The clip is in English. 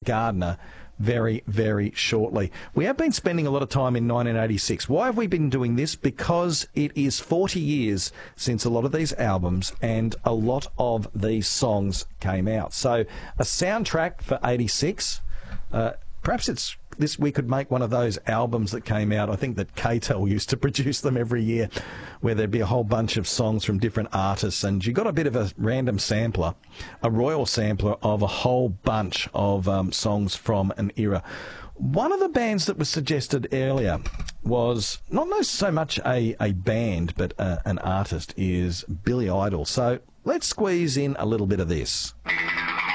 Gardner very, very shortly. We have been spending a lot of time in 1986. Why have we been doing this? Because it is 40 years since a lot of these albums and a lot of these songs came out. So a soundtrack for 86, perhaps it's this. We could make one of those albums that came out. I think that KTEL used to produce them every year, where there'd be a whole bunch of songs from different artists, and you got a bit of a random sampler, a royal sampler of a whole bunch of songs from an era. One of the bands that was suggested earlier was not so much a band, but an artist, is Billy Idol. So let's squeeze in a little bit of this.